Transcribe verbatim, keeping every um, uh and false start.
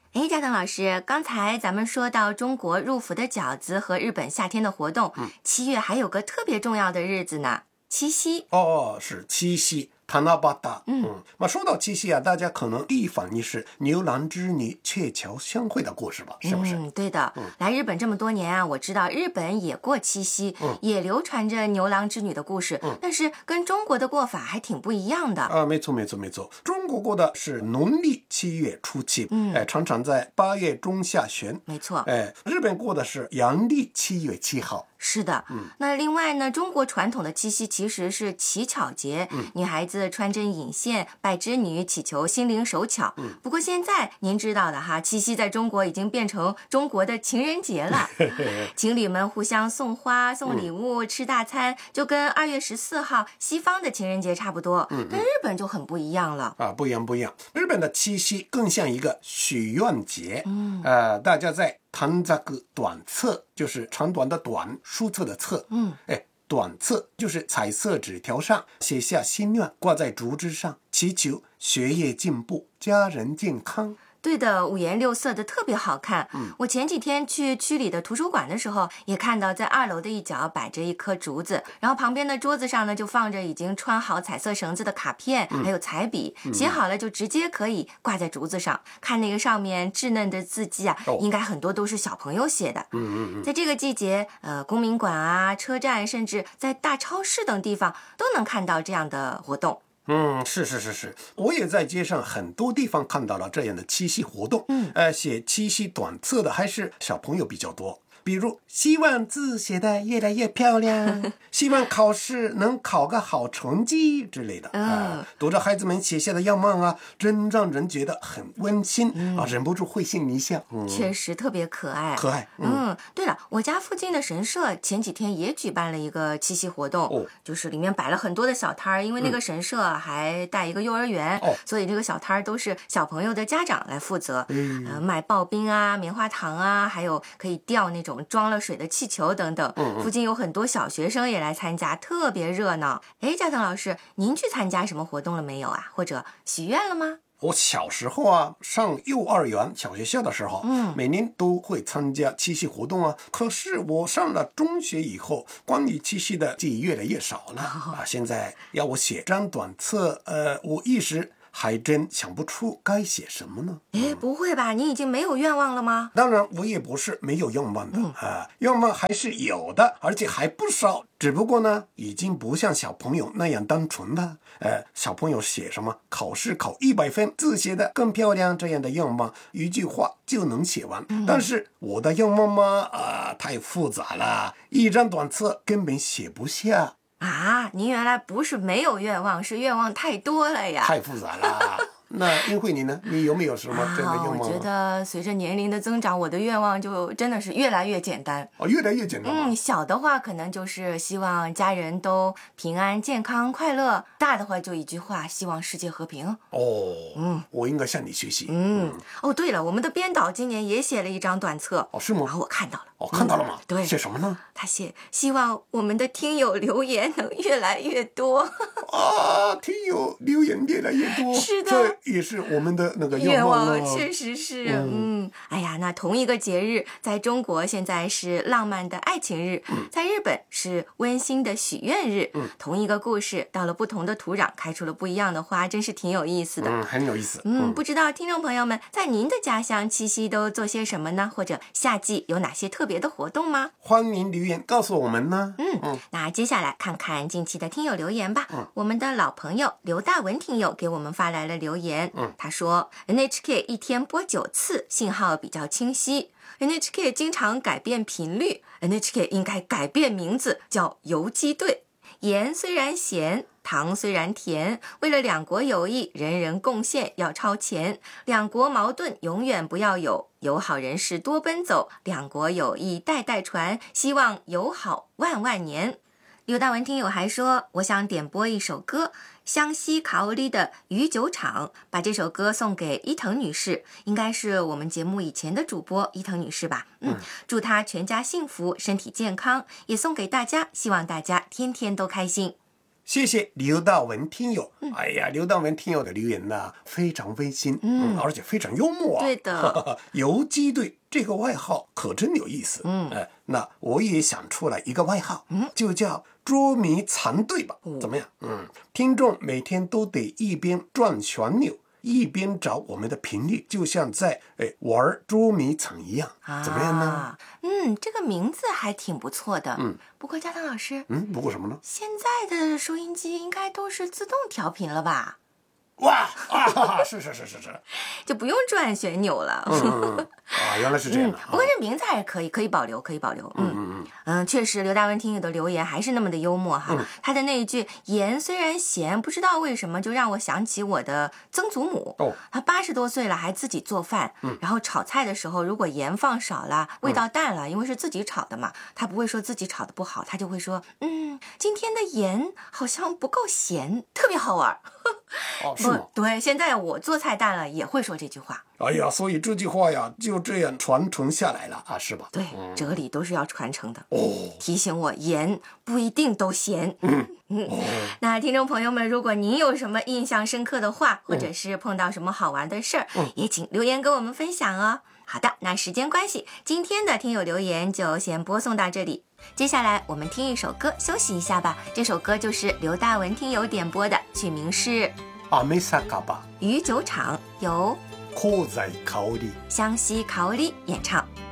哎，嘉腾老师，刚才咱们说到中国入伏的饺子和日本夏天的活动， 嗯， 七月还有个特别重要的日子呢，七夕。 哦，是七夕。塔纳巴达， 嗯嗯，那说到七夕啊，大家可能第一反应是牛郎织女鹊桥相会的故事吧，是不是？ 嗯，对的。 嗯来日本这么多年啊，我知道日本也过七夕， 嗯也流传着牛郎织女的故事， 嗯但是跟中国的过法还挺不一样的。 啊，没错没错没错，中国过的是农历七月初七， 嗯哎，常常在八月中下旬， 没错。 哎，日本过的是阳历七月七号。 是的， 嗯那另外呢，中国传统的七夕其实是乞巧节， 嗯女孩子穿针引线拜织女，祈求心灵手巧。 嗯不过现在您知道的哈，七夕在中国已经变成中国的情人节了，情侣们互相送花、送礼物、吃大餐，就跟二月十四号西方的情人节差不多。 嗯嗯跟日本就很不一样了。 啊，不一样不一样。日本的七夕更像一个许愿节， 嗯呃，大家在短冊短册，就是长短的短，书册的册， 嗯， 哎，短册就是彩色纸条上写下心愿，挂在竹枝上，祈求学业进步、家人健康。 对的，五颜六色的，特别好看。 嗯， 我前几天去区里的图书馆的时候，也看到在二楼的一角摆着一棵竹子，然后旁边的桌子上呢就放着已经穿好彩色绳子的卡片， 嗯、 还有彩笔，写好了就直接可以挂在竹子上。看那个上面稚嫩的字迹啊， 哦、 应该很多都是小朋友写的。 嗯嗯嗯， 在这个季节，呃，公民馆啊、车站，甚至在大超市等地方都能看到这样的活动。 嗯，是是是是，我也在街上很多地方看到了这样的七夕活动。 嗯， 呃，写七夕短册的还是小朋友比较多。比如希望字写得越来越漂亮，希望考试能考个好成绩之类的。 嗯、 呃，读着孩子们写下的愿望啊，真让人觉得很温馨、 嗯、 啊，忍不住会心一笑。嗯、 确实特别可爱， 可爱。嗯, 嗯，对了，我家附近的神社前几天也举办了一个七夕活动， 哦， 就是里面摆了很多的小摊儿，因为那个神社还带一个幼儿园， 哦， 所以这个小摊儿都是小朋友的家长来负责， 嗯， 呃，卖刨冰啊、棉花糖啊，还有可以吊那种装了水的气球等等。 嗯嗯， 附近有很多小学生也来参加，特别热闹。哎，嘉腾老师，您去参加什么活动了没有啊？或者许愿了吗？ 我小时候啊，上幼儿园、小学校的时候， 嗯， 每年都会参加七夕活动啊。可是我上了中学以后，关于七夕的记忆越来越少了、哦、啊。现在要我写张短册，呃，我一时还真想不出该写什么呢。 哎，不会吧？你已经没有愿望了吗？ 当然，我也不是没有愿望的、嗯、啊，愿望还是有的，而且还不少。只不过呢，已经不像小朋友那样单纯了。呃，小朋友写什么考试考一百分，字写得更漂亮这样的愿望，一句话就能写完。 嗯、 但是我的愿望嘛，啊、呃，太复杂了，一张短册根本写不下。 啊，您原来不是没有愿望，是愿望太多了呀。 太复杂了。那英慧你呢？你有没有什么这样的愿望、啊？ 我觉得随着年龄的增长，我的愿望就真的是越来越简单。 哦，越来越简单。 嗯，小的话可能就是希望家人都平安、健康、快乐；大的话就一句话，希望世界和平。 哦， 嗯， 我应该向你学习。 嗯，嗯哦，对了，我们的编导今年也写了一张短册。 哦，是吗？ 然后我看到了。 哦，看到了吗？ 嗯、对， 写什么呢？ 他写希望我们的听友留言能越来越多。 啊，听友留言越来越多， 是的， 这也是我们的那个愿望望，确实是。嗯, 嗯，哎呀，那同一个节日，在中国现在是浪漫的爱情日， 嗯、 在日本是温馨的许愿日。 嗯， 同一个故事，到了不同的土壤，开出了不一样的花，真是挺有意思的。 嗯，很有意思。 嗯，不知道听众朋友们在您的家乡七夕都做些什么呢？或者夏季有哪些特别的活动吗？ 欢迎留言告诉我们呢。 嗯嗯，那接下来看看近期的听友留言吧。 嗯， 我们的老朋友刘大文听友给我们发来了留言。 嗯， 他说 N H K 一天播九次，信号比较清晰。N H K 经常改变频率 ，N H K 应该改变名字，叫游击队。盐虽然咸，糖虽然甜，为了两国友谊，人人贡献要超前。两国矛盾永远不要有，友好人士多奔走，两国友谊代代传，希望友好万万年。刘大文听友还说，我想点播一首歌，湘西卡欧里的鱼酒厂，把这首歌送给伊藤女士，应该是我们节目以前的主播伊藤女士吧。嗯，祝她全家幸福，身体健康，也送给大家，希望大家天天都开心。 谢谢刘大文听友。嗯、哎呀，刘大文听友的留言呢，非常温馨，嗯，而且非常幽默啊。 对的， 游击队这个外号可真有意思。嗯，哎，那我也想出来一个外号，嗯，就叫捉迷藏队吧。哦、怎么样？嗯，听众每天都得一边转旋钮，一边找我们的频率，就像在哎玩捉迷藏一样，啊、怎么样呢？ 嗯，这个名字还挺不错的。嗯，不过嘉腾老师， 嗯，不过什么呢？ 现在的收音机应该都是自动调频了吧？ 哇啊，是是是是是， 就不用转旋钮了。 嗯嗯嗯啊，原来是这样的。嗯、 不过这名字还是可以，可以保留，可以保留。嗯嗯嗯嗯，确实，刘大文听友的留言还是那么的幽默哈。嗯、他的那一句“盐虽然咸”，不知道为什么就让我想起我的曾祖母。哦，他八十多岁了还自己做饭，嗯，然后炒菜的时候如果盐放少了，味道淡了，嗯、因为是自己炒的嘛，他不会说自己炒的不好，他就会说，嗯，今天的盐好像不够咸，特别好玩。 哦，是吗？ 对，现在我做菜淡了也会说这句话。 哎呀，所以这句话呀就这样传承下来了啊，是吧？ 对，嗯、哲理都是要传承的。哦，提醒我盐不一定都咸。嗯嗯。哦、那听众朋友们，如果您有什么印象深刻的话，或者是碰到什么好玩的事儿，嗯、也请留言跟我们分享哦。好的，那时间关系，今天的听友留言就先播送到这里。接下来我们听一首歌休息一下吧。这首歌就是刘大文听友点播的，曲名是阿美萨卡巴鱼酒厂，由香西香里香西香里演唱。